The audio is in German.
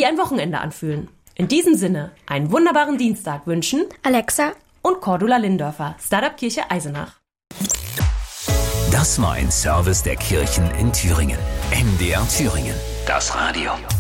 wie ein Wochenende anfühlen. In diesem Sinne, einen wunderbaren Dienstag wünschen Alexa und Cordula Lindörfer, Startup Kirche Eisenach. Das war ein Service der Kirchen in Thüringen. MDR Thüringen, das Radio.